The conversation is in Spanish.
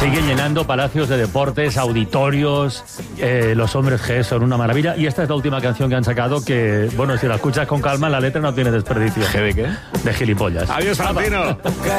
Siguen llenando palacios de deportes, auditorios, los hombres G son una maravilla. Y esta es la última canción que han sacado que, bueno, si la escuchas con calma, la letra no tiene desperdicio. ¿G de qué? De gilipollas. Adiós, Valentino.